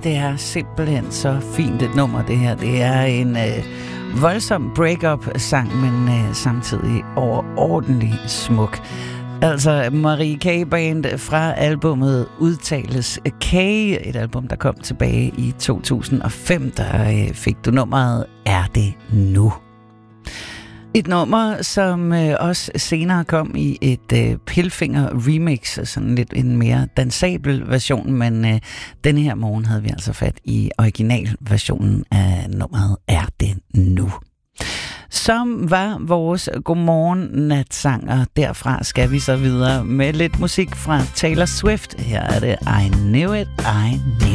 det er simpelthen så fint et nummer, det her. Det er en voldsom break-up-sang, men samtidig overordentlig smuk. Altså Marie K. Band fra albumet Udtales Kage, et album, der kom tilbage i 2005, der fik du nummeret Er det nu? Et nummer, som også senere kom i et Pilfinger remix, sådan lidt en mere dansabel version, men denne her morgen havde vi altså fat i originalversionen af nummeret Er det nu? Som var vores godmorgen natsang, og derfra skal vi så videre med lidt musik fra Taylor Swift. Her er det I Knew It, I Knew